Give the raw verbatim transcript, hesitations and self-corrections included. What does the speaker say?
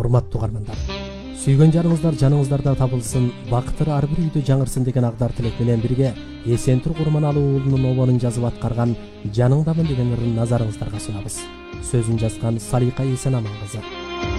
урматтуу угармандар. Сүйгөн жарыңыздар жаныңыздарда табылсын, бакыттары ар бир үйдө жаңырсын деген агдар тилек менен бирге Эсентур Курманалуу уулунун обонун жазып аткарган Жаныңдамын деген ырын назарыңыздарга сунабыз. Сөзүн жазган Салика Эсенаман кызы.